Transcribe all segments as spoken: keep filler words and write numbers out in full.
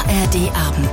R D-Abend.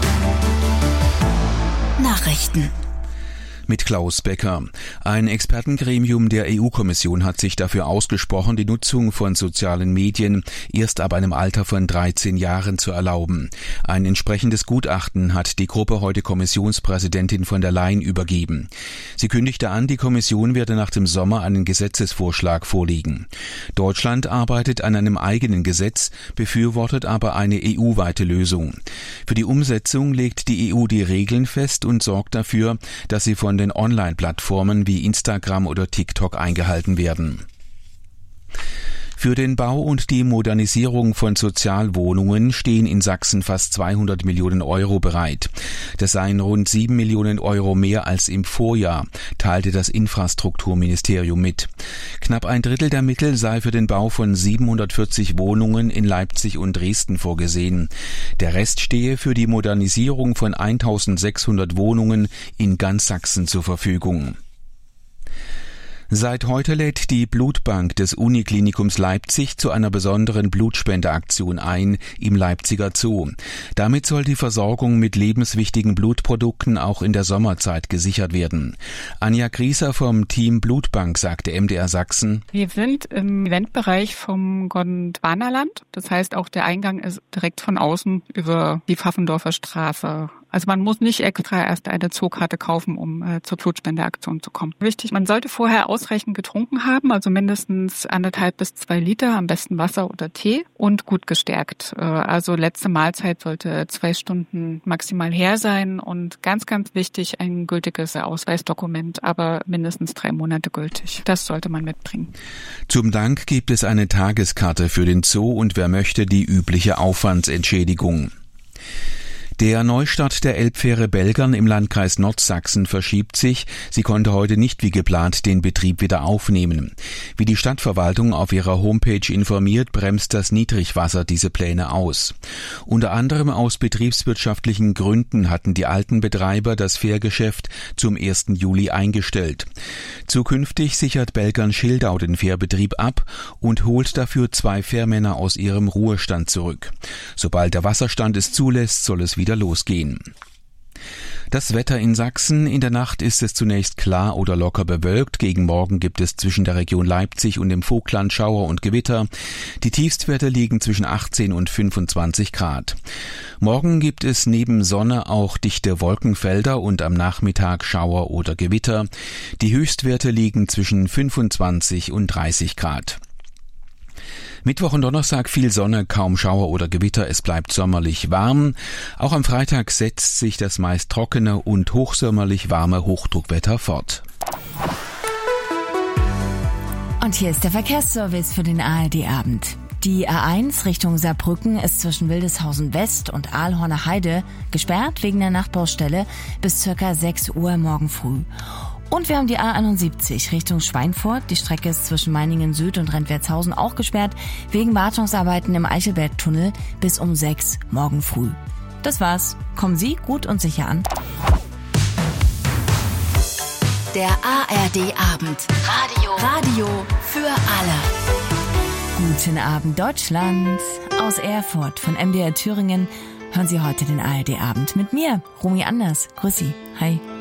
Nachrichten. Mit Klaus Becker. Ein Expertengremium der E U-Kommission hat sich dafür ausgesprochen, die Nutzung von sozialen Medien erst ab einem Alter von dreizehn Jahren zu erlauben. Ein entsprechendes Gutachten hat die Gruppe heute Kommissionspräsidentin von der Leyen übergeben. Sie kündigte an, die Kommission werde nach dem Sommer einen Gesetzesvorschlag vorlegen. Deutschland arbeitet an einem eigenen Gesetz, befürwortet aber eine E U-weite Lösung. Für die Umsetzung legt die E U die Regeln fest und sorgt dafür, dass sie von den Online-Plattformen wie Instagram oder TikTok eingehalten werden. Für den Bau und die Modernisierung von Sozialwohnungen stehen in Sachsen fast zweihundert Millionen Euro bereit. Das seien rund sieben Millionen Euro mehr als im Vorjahr, teilte das Infrastrukturministerium mit. Knapp ein Drittel der Mittel sei für den Bau von siebenhundertvierzig Wohnungen in Leipzig und Dresden vorgesehen. Der Rest stehe für die Modernisierung von eintausendsechshundert Wohnungen in ganz Sachsen zur Verfügung. Seit heute lädt die Blutbank des Uniklinikums Leipzig zu einer besonderen Blutspendeaktion ein im Leipziger Zoo. Damit soll die Versorgung mit lebenswichtigen Blutprodukten auch in der Sommerzeit gesichert werden. Anja Grieser vom Team Blutbank sagte M D R Sachsen: Wir sind im Eventbereich vom Gondwanaland. Das heißt, auch der Eingang ist direkt von außen über die Pfaffendorfer Straße. Also man muss nicht extra erst eine Zookarte kaufen, um äh, zur Blutspendeaktion zu kommen. Wichtig, man sollte vorher ausreichend getrunken haben, also mindestens anderthalb bis zwei Liter, am besten Wasser oder Tee und gut gestärkt. Äh, also letzte Mahlzeit sollte zwei Stunden maximal her sein und ganz, ganz wichtig, ein gültiges Ausweisdokument, aber mindestens drei Monate gültig. Das sollte man mitbringen. Zum Dank gibt es eine Tageskarte für den Zoo und wer möchte, die übliche Aufwandsentschädigung. Der Neustart der Elbfähre Belgern im Landkreis Nordsachsen verschiebt sich. Sie konnte heute nicht wie geplant den Betrieb wieder aufnehmen. Wie die Stadtverwaltung auf ihrer Homepage informiert, bremst das Niedrigwasser diese Pläne aus. Unter anderem aus betriebswirtschaftlichen Gründen hatten die alten Betreiber das Fährgeschäft zum ersten Juli eingestellt. Zukünftig sichert Belgern-Schildau den Fährbetrieb ab und holt dafür zwei Fährmänner aus ihrem Ruhestand zurück. Sobald der Wasserstand es zulässt, soll es wieder losgehen. Das Wetter in Sachsen. In der Nacht ist es zunächst klar oder locker bewölkt. Gegen Morgen gibt es zwischen der Region Leipzig und dem Vogtland Schauer und Gewitter. Die Tiefstwerte liegen zwischen achtzehn und fünfundzwanzig Grad. Morgen gibt es neben Sonne auch dichte Wolkenfelder und am Nachmittag Schauer oder Gewitter. Die Höchstwerte liegen zwischen fünfundzwanzig und dreißig Grad. Mittwoch und Donnerstag viel Sonne, kaum Schauer oder Gewitter, es bleibt sommerlich warm. Auch am Freitag setzt sich das meist trockene und hochsommerlich warme Hochdruckwetter fort. Und hier ist der Verkehrsservice für den A R D-Abend. Die A eins Richtung Saarbrücken ist zwischen Wildeshausen West und Aalhorner Heide gesperrt wegen der Nachtbaustelle bis circa sechs Uhr morgen früh. Und wir haben die A einundsiebzig Richtung Schweinfurt. Die Strecke ist zwischen Meiningen Süd und Rentwertshausen auch gesperrt, wegen Wartungsarbeiten im Eichelbergtunnel bis um sechs morgen früh. Das war's. Kommen Sie gut und sicher an. Der A R D-Abend. Radio. Radio für alle. Guten Abend, Deutschland. Aus Erfurt von M D R Thüringen hören Sie heute den A R D-Abend mit mir, Romy Anders. Grüß Sie. Hi.